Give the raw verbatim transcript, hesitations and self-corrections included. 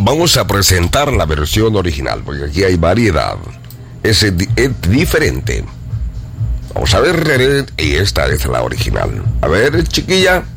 vamos a presentar la versión original, porque aquí hay variedad. Es, es diferente. Vamos a ver, y esta es la original. A ver, chiquilla.